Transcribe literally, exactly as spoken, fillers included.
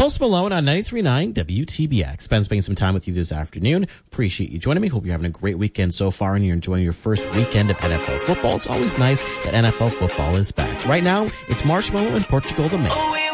Post Malone on ninety-three point nine W T B X. Ben spending some time with you this afternoon. Appreciate you joining me. Hope you're having a great weekend so far and you're enjoying your first weekend of N F L football. It's always nice that N F L football is back. Right now, it's Marshmallow and Portugal the Man.